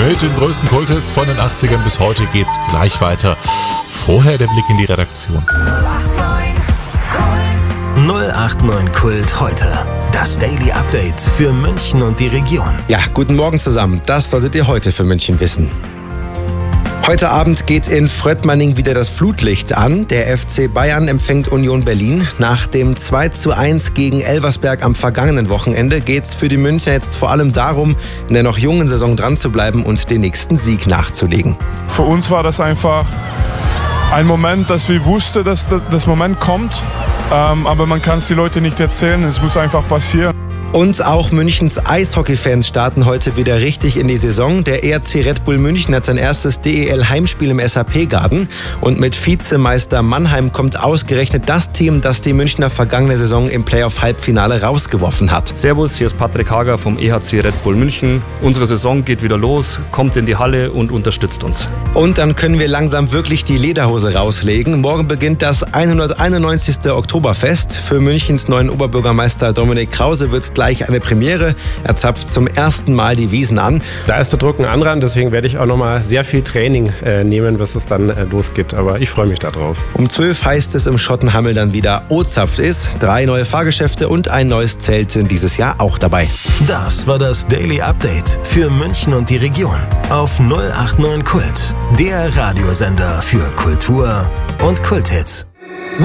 Mit den größten Kulthits von den 80ern bis heute geht's gleich weiter. Vorher der Blick in die Redaktion. 089 Kult heute. Das Daily Update für München und die Region. Ja, guten Morgen zusammen. Das solltet ihr heute für München wissen. Heute Abend geht in Fröttmanning wieder das Flutlicht an. Der FC Bayern empfängt Union Berlin. Nach dem 2:1 gegen Elversberg am vergangenen Wochenende geht's für die Münchner jetzt vor allem darum, in der noch jungen Saison dran zu bleiben und den nächsten Sieg nachzulegen. Für uns war das einfach ein Moment, dass wir wussten, dass das Moment kommt. Aber man kann es die Leute nicht erzählen, es muss einfach passieren. Und auch Münchens Eishockey-Fans starten heute wieder richtig in die Saison. Der ERC Red Bull München hat sein erstes DEL-Heimspiel im SAP-Garten. Und mit Vizemeister Mannheim kommt ausgerechnet das Team, das die Münchner vergangene Saison im Playoff-Halbfinale rausgeworfen hat. Servus, hier ist Patrick Hager vom EHC Red Bull München. Unsere Saison geht wieder los, kommt in die Halle und unterstützt uns. Und dann können wir langsam wirklich die Lederhose rauslegen. Morgen beginnt das 191. Oktoberfest. Für Münchens neuen Oberbürgermeister Dominik Krause wird es gleich eine Premiere. Er zapft zum ersten Mal die Wiesn an. Da ist der Druck ein anderer, deswegen werde ich auch nochmal sehr viel Training nehmen, bis es dann losgeht. Aber ich freue mich darauf. Um 12 heißt es im Schottenhammel dann wieder O-Zapft ist. 3 neue Fahrgeschäfte und ein neues Zelt sind dieses Jahr auch dabei. Das war das Daily Update für München und die Region auf 089 Kult. Der Radiosender für Kultur und Kulthits.